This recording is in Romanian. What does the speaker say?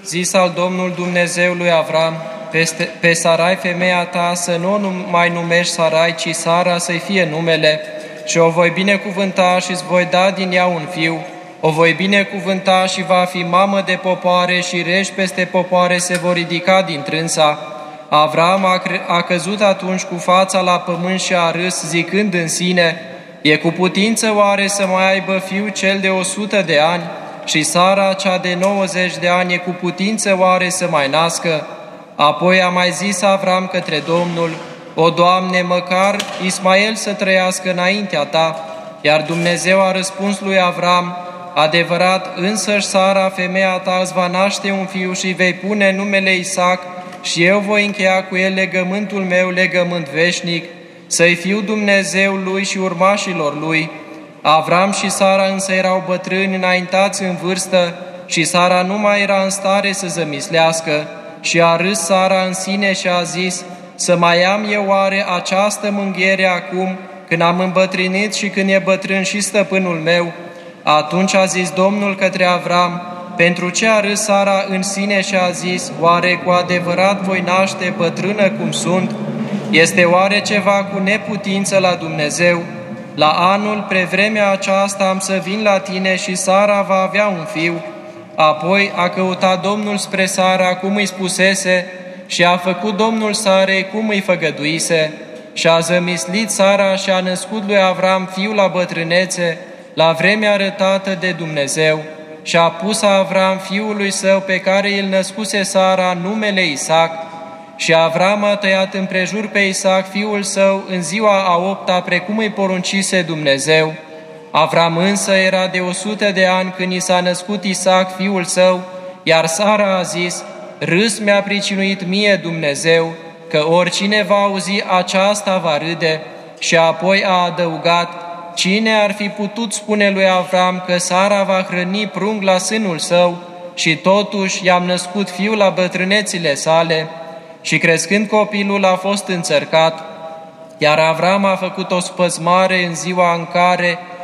zis al Domnul Dumnezeului Avram, pe Sarai, femeia ta, să nu mai numești Sarai, ci Sara să-i fie numele, și o voi binecuvânta și îți voi da din ea un fiu. O voi binecuvânta și va fi mamă de popoare și reși peste popoare se vor ridica din trânsa. Avram a căzut atunci cu fața la pământ și a râs, zicând în sine, e cu putință oare să mai aibă fiu cel de 100 de ani? Și Sara, cea de 90 de ani, e cu putință oare să mai nască? Apoi a mai zis Avram către Domnul, o, Doamne, măcar Ismael să trăiască înaintea ta. Iar Dumnezeu a răspuns lui Avram, adevărat, însăși Sara, femeia ta, îți va naște un fiu și vei pune numele Isaac și eu voi încheia cu el legământul meu, legământ veșnic, să-i fiu Dumnezeu lui și urmașilor lui. Avram și Sara însă erau bătrâni, înaintați în vârstă, și Sara nu mai era în stare să zămislească. Și a râs Sara în sine și a zis, să mai am eu oare această mânghiere acum, când am îmbătrânit și când e bătrân și stăpânul meu? Atunci a zis Domnul către Avram, pentru ce a râs Sara în sine și a zis, oare cu adevărat voi naște bătrână cum sunt? Este oare ceva cu neputință la Dumnezeu? La anul, pre vremea aceasta, am să vin la tine și Sara va avea un fiu. Apoi a căutat Domnul spre Sara cum îi spusese și a făcut Domnul Sarei cum îi făgăduise. Și a zămislit Sara și a născut lui Avram fiul la bătrânețe, la vremea arătată de Dumnezeu. Și a pus Avram fiului său pe care îl născuse Sara numele Isaac. Și Avram a tăiat împrejur pe Isaac fiul său în ziua a 8-a, precum îi poruncise Dumnezeu. Avram însă era de 100 de ani când i s-a născut Isaac fiul său, iar Sara a zis, râs mi-a pricinuit mie Dumnezeu, că oricine va auzi aceasta va râde. Și apoi a adăugat, cine ar fi putut spune lui Avram că Sara va hrăni prunc la sânul său? Și totuși i-am născut fiul la bătrânețile sale. Și crescând copilul a fost înțărcat, iar Avram a făcut o spăzmare în ziua în care